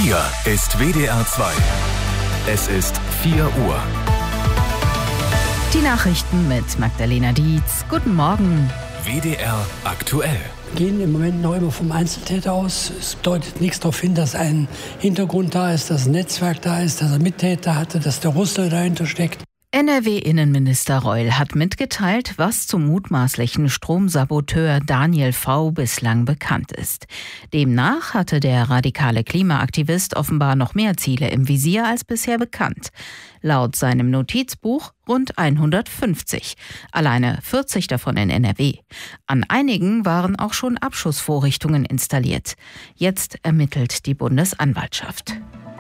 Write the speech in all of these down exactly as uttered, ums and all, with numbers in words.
Hier ist W D R zwei. Es ist vier Uhr. Die Nachrichten mit Magdalena Dietz. Guten Morgen. W D R aktuell. Wir gehen im Moment noch immer vom Einzeltäter aus. Es deutet nichts darauf hin, dass ein Hintergrund da ist, dass ein Netzwerk da ist, dass er Mittäter hatte, dass der Russe dahinter steckt. N R W-Innenminister Reul hat mitgeteilt, was zum mutmaßlichen Stromsaboteur Daniel V. bislang bekannt ist. Demnach hatte der radikale Klimaaktivist offenbar noch mehr Ziele im Visier als bisher bekannt. Laut seinem Notizbuch rund hundertfünfzig, alleine vierzig davon in N R W. An einigen waren auch schon Abschussvorrichtungen installiert. Jetzt ermittelt die Bundesanwaltschaft.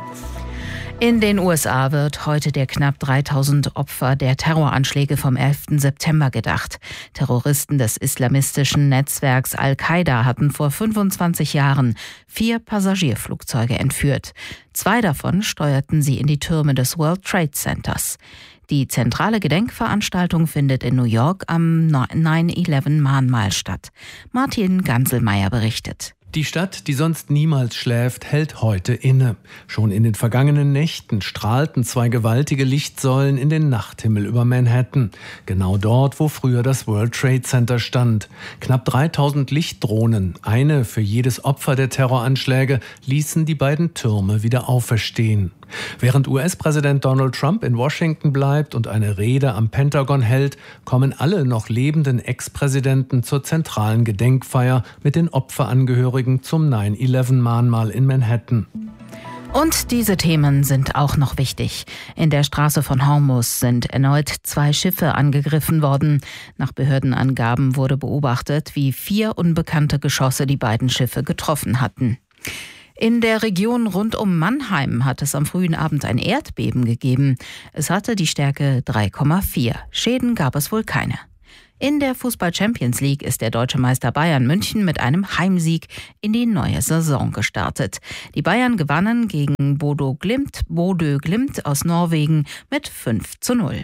In den U S A wird heute der knapp dreitausend Opfer der Terroranschläge vom elften September gedacht. Terroristen des islamistischen Netzwerks Al-Qaida hatten vor fünfundzwanzig Jahren vier Passagierflugzeuge entführt. Zwei davon steuerten sie in die Türme des World Trade Centers. Die zentrale Gedenkveranstaltung findet in New York am neun elf Mahnmal statt. Martin Ganselmeier berichtet. Die Stadt, die sonst niemals schläft, hält heute inne. Schon in den vergangenen Nächten strahlten zwei gewaltige Lichtsäulen in den Nachthimmel über Manhattan. Genau dort, wo früher das World Trade Center stand. Knapp dreitausend Lichtdrohnen, eine für jedes Opfer der Terroranschläge, ließen die beiden Türme wieder auferstehen. Während U S-Präsident Donald Trump in Washington bleibt und eine Rede am Pentagon hält, kommen alle noch lebenden Ex-Präsidenten zur zentralen Gedenkfeier mit den Opferangehörigen zum neun elf Mahnmal in Manhattan. Und diese Themen sind auch noch wichtig. In der Straße von Hormuz sind erneut zwei Schiffe angegriffen worden. Nach Behördenangaben wurde beobachtet, wie vier unbekannte Geschosse die beiden Schiffe getroffen hatten. In der Region rund um Mannheim hat es am frühen Abend ein Erdbeben gegeben. Es hatte die Stärke drei Komma vier. Schäden gab es wohl keine. In der Fußball-Champions League ist der deutsche Meister Bayern München mit einem Heimsieg in die neue Saison gestartet. Die Bayern gewannen gegen Bodo Glimt, Bodø Glimt aus Norwegen mit fünf zu null.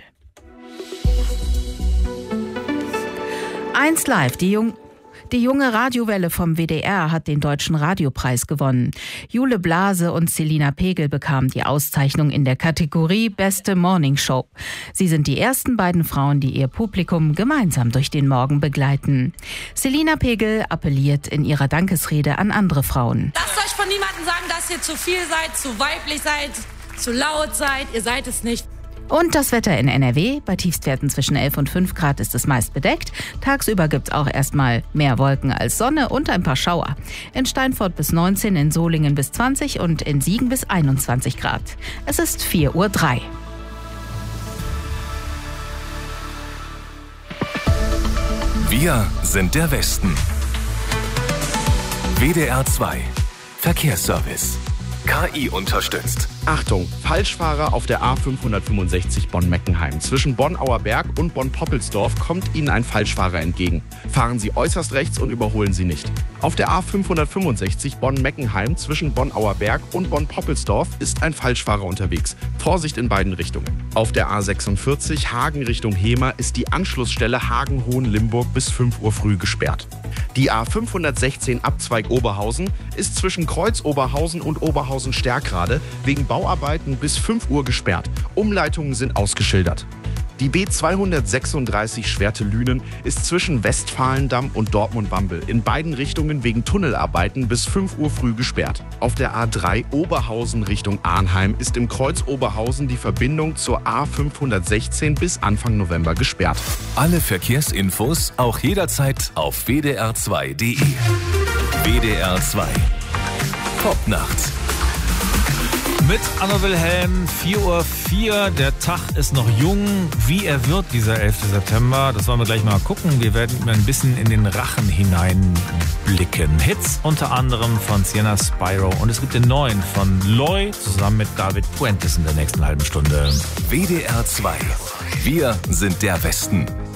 eins Live, die Jung Die junge Radiowelle vom W D R hat den Deutschen Radiopreis gewonnen. Jule Blase und Selina Pegel bekamen die Auszeichnung in der Kategorie Beste Morningshow. Sie sind die ersten beiden Frauen, die ihr Publikum gemeinsam durch den Morgen begleiten. Selina Pegel appelliert in ihrer Dankesrede an andere Frauen. Lasst euch von niemandem sagen, dass ihr zu viel seid, zu weiblich seid, zu laut seid. Ihr seid es nicht. Und das Wetter in N R W. Bei Tiefstwerten zwischen elf und fünf Grad ist es meist bedeckt. Tagsüber gibt es auch erstmal mehr Wolken als Sonne und ein paar Schauer. In Steinfurt bis neunzehn, in Solingen bis zwanzig und in Siegen bis einundzwanzig Grad. Es ist vier Uhr drei. Wir sind der Westen. W D R zwei. Verkehrsservice. K I unterstützt. Achtung, Falschfahrer auf der A fünfhundertfünfundsechzig Bonn-Meckenheim. Zwischen Bonn-Auerberg und Bonn-Poppelsdorf kommt Ihnen ein Falschfahrer entgegen. Fahren Sie äußerst rechts und überholen Sie nicht. Auf der A fünfhundertfünfundsechzig Bonn-Meckenheim zwischen Bonn-Auerberg und Bonn-Poppelsdorf ist ein Falschfahrer unterwegs. Vorsicht in beiden Richtungen. Auf der A sechsundvierzig Hagen Richtung Hemer ist die Anschlussstelle Hagen-Hohenlimburg bis fünf Uhr früh gesperrt. Die A fünfhundertsechzehn Abzweig Oberhausen ist zwischen Kreuz Oberhausen und Oberhausen-Stärkrade wegen Bauarbeiten bis fünf Uhr gesperrt. Umleitungen sind ausgeschildert. Die B zweihundertsechsunddreißig Schwerte-Lünen ist zwischen Westfalendamm und Dortmund-Wambel in beiden Richtungen wegen Tunnelarbeiten bis fünf Uhr früh gesperrt. Auf der A drei Oberhausen Richtung Arnheim ist im Kreuz Oberhausen die Verbindung zur A fünfhundertsechzehn bis Anfang November gesperrt. Alle Verkehrsinfos auch jederzeit auf w d r zwei punkt d e. W D R zwei. Popnacht. Mit Anna Wilhelm, vier Uhr vier, der Tag ist noch jung. Wie er wird, dieser elfte September, das wollen wir gleich mal gucken. Wir werden mal ein bisschen in den Rachen hineinblicken. Hits unter anderem von Sienna Spyro und es gibt den neuen von Loy zusammen mit David Puentes in der nächsten halben Stunde. W D R zwei. Wir sind der Westen.